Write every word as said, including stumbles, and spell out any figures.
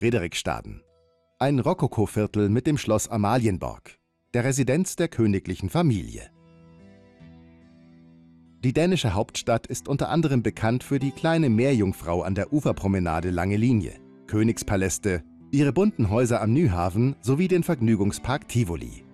Frederiksstaden. Ein Rokokoviertel mit dem Schloss Amalienborg, der Residenz der königlichen Familie. Die dänische Hauptstadt ist unter anderem bekannt für die kleine Meerjungfrau an der Uferpromenade Lange Linie, Königspaläste, ihre bunten Häuser am Nyhaven sowie den Vergnügungspark Tivoli.